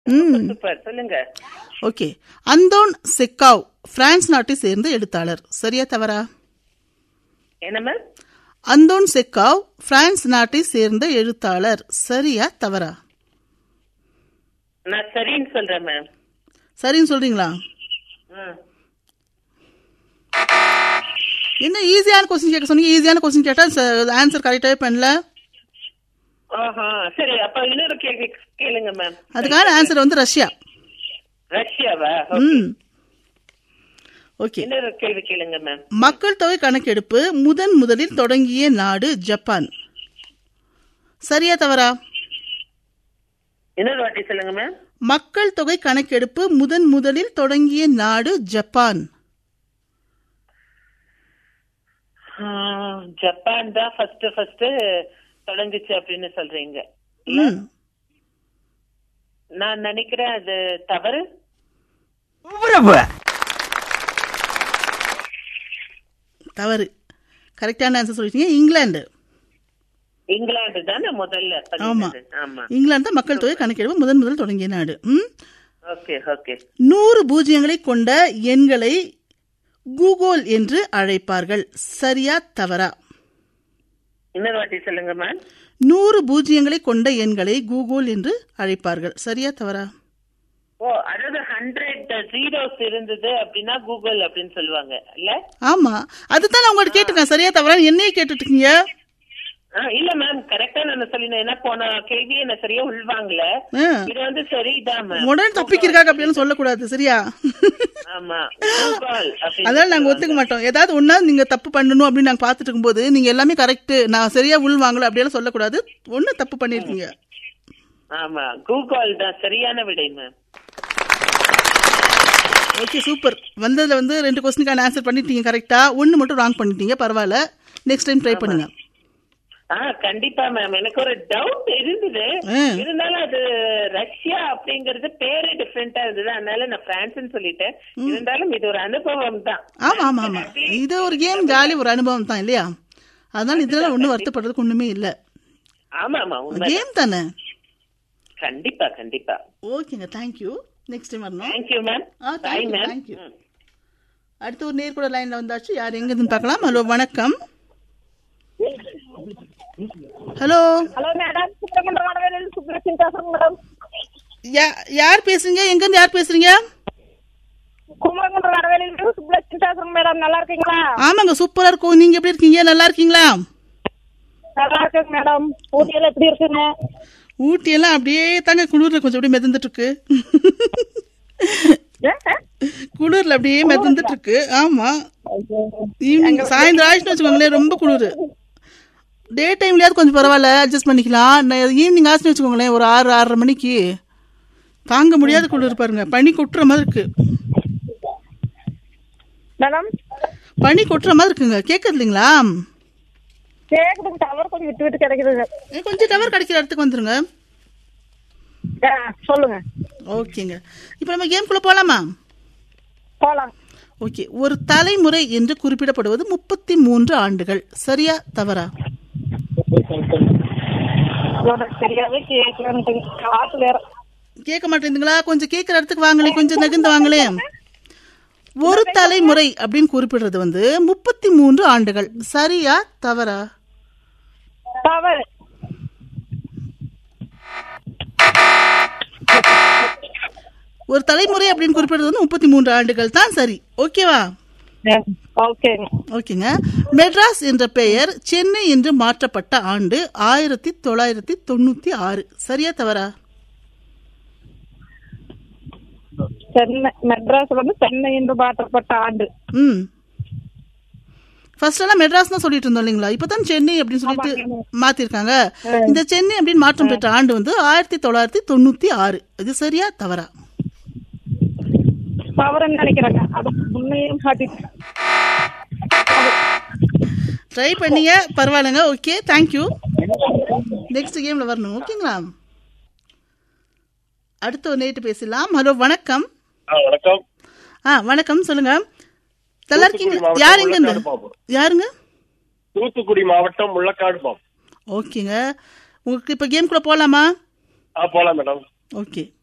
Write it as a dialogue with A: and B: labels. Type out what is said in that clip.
A: ம்
B: சூப்பர், சொல்லுங்க.
A: Okay. Anton Chekhov France நாட்டை சேர்ந்த எழுத்தாளர். சரியா தவறா?
B: என்ன மேம்?
A: அந்தோன் செக்காவ் பிரான்ஸ் நாட்டை சேர்ந்த எழுத்தாளர். சரியா தவறா?
B: நான் சரின்னு சொல்றேன் மேம்.
A: சரின்னு சொல்றீங்களா?
B: ம்.
A: என்ன ஈஸியான கொஸ்டின் கேட்க சொன்னீங்க? ஈஸியான கொஸ்டின் கேட்டா ஆன்சர் கரெக்டாவே பண்ணல.
B: ஆஹா, சரி, அப்ப இன்னொரு கேள்வி கேளுங்க மேம்.
A: அதுக்கான ஆன்சர் வந்து ரஷ்யா.
B: ரஷ்யாவா?
A: ம் ஓகே.
B: இன்னொரு கேள்வி கேளுங்க மேம்.
A: மக்கள் தொகை கணக்கெடுப்பு முதலில் தொடங்கிய நாடு ஜப்பான். சரியா தவறா?
B: இன்னொரு வாட்டி சொல்லுங்க மேம்.
A: மக்கள் தொகை கணக்கெடுப்பு முதலில் தொடங்கிய நாடு ஜப்பான்.
B: ஜப்பான் தான் ஃபர்ஸ்ட் தொடங்குச்சு அப்படின்னு சொல்றீங்க.
A: ம்
B: நான் நினைக்கிறேன் அது தவறு.
A: தவறு. கரெக்டான ஆன்சர் சொல்லிட்டீங்க. இங்கிலாந்து.
B: இங்கிலாந்து தானே முதல்ல
A: ஆமா,
B: பண்ணினது? ஆமா,
A: இங்கிலாந்து தான் மக்கள் தொகை கணக்கெடுப்பு முதல் தொடங்கிய நாடு.
B: Okay okay.
A: 100 பூஜ்ஜியங்களை கொண்ட எண்களை கூகுள் என்று அழைப்பார்கள். சரியா தவறா?
B: இன்னொரு வாட்டி சொல்லுங்க மேம்.
A: 100 பூஜ்ஜியங்களை கொண்ட எண்களை கூகுள் என்று அழைப்பார்கள். சரியா தவறா?
B: ஓ, அதாவது 100 zeros இருந்தது அப்படின்னா கூகுள் அப்படின்னு சொல்லுவாங்க இல்ல?
A: ஆமா, அதுதான் நான் உங்கள்ட்ட கேட்டிருக்கேன். சரியா தவறா என்னையே கேட்டுட்டு இருக்கீங்க.
B: இல்ல மேம், கரெக்டா நான் சொல்லினேன். ஏன்னா போன கேள்வி என்ன சரியா உள்வாங்கல. இது வந்து சரிதான் மேம்.
A: உடனே தப்பிக்கிறக்காக அப்படின்னு சொல்லக்கூடாது. சரியா?
B: ஆமா, கூகுள் அப்படின்னு.
A: அதனால நாங்க ஒத்துக்க மாட்டோம். ஏதாவது ஒன்னா நீங்க தப்பு பண்ணணும் அப்படின்னு நாங்க பாத்துட்டு இருக்கும்போது நீங்க எல்லாமே கரெக்ட், நான் சரியா உள்வாங்கல அப்படியெல்லாம் சொல்லக்கூடாது. ஒண்ணு தப்பு பண்ணிருக்கீங்க.
B: ஆமா, கூகுள் தான் சரியான விடை மேம்.
A: Okay, super. வந்ததுல வந்து 2 கொஸ்டினுக்கான ஆன்சர் பண்ணிட்டீங்க கரெக்டா. ஒன்னு மட்டும் ராங் பண்ணிட்டீங்க. பரவாயில்ல, நெக்ஸ்ட் டைம் ட்ரை பண்ணுங்க.
B: கண்டிப்பா மேம். எனக்கு ஒரு டவுட் இருந்தது, இருந்தாலும் அது ரஷ்யா அப்படிங்கறது பேரு டிஃபரெண்டா இருந்தது, அதனால நான் பிரான்ஸ் சொல்லிட்டேன். இருந்தாலும் இது ஒரு அனுபவம் தான்.
A: ஆமா ஆமா ஆமா, இது ஒரு கேம், ஜாலி, ஒரு அனுபவம் தான் இல்லையா? அதனால இதெல்லாம் ஒன்னும் வருத்தப்படுறதுக்கு ஒண்ணுமே இல்ல.
B: ஆமா ஆமா,
A: கேம் தானே.
B: கண்டிப்பா கண்டிப்பா.
A: ஓகேங்க, தேங்க்யூ. நெக்ஸ்ட் டைம் வரணும்.
B: Thank you ma'am. By ma'am.
A: Thank you. அடுத்து ஒரு நேர் கூட லைன்ல வந்தாச்சு. யார் எங்க இருந்து பார்க்கலாம்? ஹலோ, வணக்கம். ஹலோ
C: ஹலோ மேடம், சுப்லட்சுமி பேசுறேன் மேடம்.
A: யார் பேசுறீங்க? எங்க இருந்து யார் பேசுறீங்க?
C: குமரகுண்டம் வடவேலியிலிருந்து சுப்லட்சுமி பேசுறேன் மேடம். நல்லா இருக்கீங்களா?
A: ஆமாங்க, சூப்பரா இருக்கும். நீங்க எப்படி இருக்கீங்க? நல்லா இருக்கீங்களா?
C: நல்லா இருக்கேங்க மேடம். ஊட்டியெல்லாம் எப்படி இருக்குங்க?
A: ஊட்டி எல்லாம் அப்படியே தாங்க குளிர்ல கொஞ்சம் அப்படியே மிதந்துட்டு இருக்கு. குளிர்ல அப்படியே மிதந்துட்டு இருக்கு. ஆமா, ஈவினிங் சாயந்தரம் ஆயிடுச்சுன்னு வச்சுக்கோங்களேன், ரொம்ப குளிர். டே டைம்லயாவது கொஞ்சம் பரவாயில்ல, அட்ஜஸ்ட் பண்ணிக்கலாம். ஈவினிங் ஆச்சுன்னு வச்சுக்கோங்களேன், ஒரு 6-6:30 மணிக்கு தாங்க முடியாத குளிர் பாருங்க. பனி கொட்டுற மாதிரி இருக்கு.
C: மேடம்,
A: பனி கொட்டுற மாதிரி இருக்குங்க. கேட்கறது இல்லைங்களா?
C: கேக்குதுங்க, டவர் கொஞ்சம் விட்டு விட்டு கிடைக்குதுங்க.
A: கொஞ்சம் டவர் கிடைக்கிற இடத்துக்கு வந்துருங்க.
C: சொல்லுங்க.
A: ஓகேங்க, இப்போ நம்ம கேம்குள்ள போலாமா?
C: போலாம்.
A: ஓகே. ஒரு தலைமுறை என்று குறிப்பிடப்படுவது 33 ஆண்டுகள். சரியா தவறா?
C: சரியாவே காசு வேற
A: கேட்க மாட்டேங்குதுங்களா? கொஞ்சம் கேட்கிற இடத்துக்கு வாங்களே, கொஞ்சம் நகர்ந்து வாங்களே. ஒரு தலைமுறை அப்படின்னு குறிப்பிடுறது வந்து 33 ஆண்டுகள். சரியா தவறா?
C: தவறு.
A: ஒரு தலைமுறை அப்படின்னு குறிப்பிடுறது வந்து 33 ஆண்டுகள் தான் சரி. ஓகேவா? ஓகேங்க. மெட்ராஸ் என்ற பெயர் சென்னை என்று மாற்றப்பட்ட ஆண்டு 1996. சரியா தவறா?
C: மெட்ராஸ் வந்து சென்னை என்று மாற்றப்பட்ட ஆண்டு.
A: ஃபர்ஸ்ட் எல்லாம் மெட்ராஸ் தான் சொல்லிட்டு இருந்தோம் இல்லைங்களா? இப்பதான் சென்னை அப்படின்னு சொல்லிட்டு மாத்திருக்காங்க. இந்த சென்னை அப்படின்னு மாற்றம் பெற்ற ஆண்டு வந்து 1996. இது சரியா தவறா?
C: தவறுன்னு நினைக்கிறேங்க. அது முன்னையும்
A: ட்ரை பண்ணீங்க, பரவாயில்லைங்க. Okay, thank you. நெக்ஸ்ட் கேம்ல வரணும். ஓகேங்களா? அடுத்த ஒரு நேட்டு பேசலாம். ஹலோ, வணக்கம்.
D: வணக்கம்.
A: வணக்கம், சொல்லுங்க. நல்லா இருக்கீங்களா? யார் எங்க இருந்து? யாருங்க?
D: தூத்துக்குடி மாவட்டம் முள்ளக்காடு பாபு.
A: ஓகேங்க, உங்களுக்கு இப்ப கேம் கூட போலாமா?
D: போலாம் மேடம்.
A: ஓகே.